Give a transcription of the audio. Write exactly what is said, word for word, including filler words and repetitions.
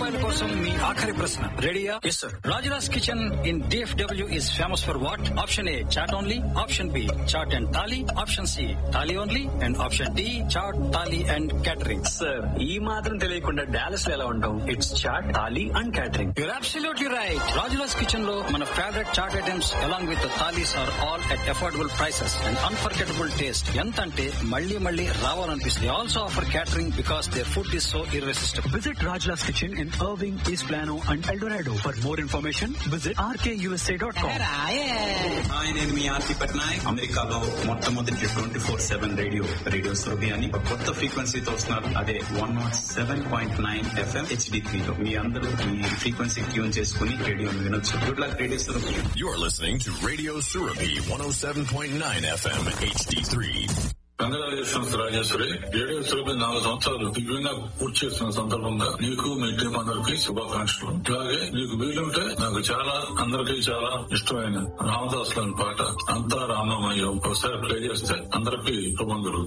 అబ్బాయిల కోసం మీ ఆఖరి ప్రశ్న రెడీయా? Yes sir. Rajula's kitchen in DFW is famous for what? Option A chat only, option B chat and thali, option C thali only, and option D chat thali and catering. Sir ఈ మాత్రం తెలియకుండా Dallas లో ఎలా ఉంటాం? It's chat thali and catering. You're absolutely right. Rajula's Kitchen లో మన favourite chat items along with the thalis are all at affordable prices and unforgettable taste. ఎంత అంటే మళ్ళీ మళ్ళీ రావాలనిపిస్తుంది. They also offer catering because their food is so irresistible. Visit Rajula's Kitchen in Irving, East Plano and El Dorado. For more information, visit r k u s a dot com. Hi, నేను మీ ఆర్తి పట్నాయక్. అమెరికాలో మొట్టమొదటి twenty four seven radio radio Surabhi అని ఒక కొత్త ఫ్రీక్వెన్సీతో వస్తున్నారు. అదే one not seven point nine FM HD three లో. మీ అందరూ ఈ ఫ్రీక్వెన్సీ ట్యూన్ చేసుకుని రేడియో వినొచ్చు. Good luck radio Surabhi. You're listening to Radio Surabhi one oh seven point nine F M H D three. Congratulations Rajeshwari. Radio Surabhi నాలుగు సంవత్సరాలు దివ్యంగా పూర్తి చేస్తున్న సందర్భంగా నీకు మీ టీం అందరికి శుభాకాంక్షలు. అలాగే నీకు వీలుంటే నాకు చాలా అందరికీ చాలా ఇష్టమైన రామదాస్ లాంటి పాట అంతా రామమయ్యం ఒకసారి ప్లే చేస్తే అందరికీ శుభం జరుగుతుంది.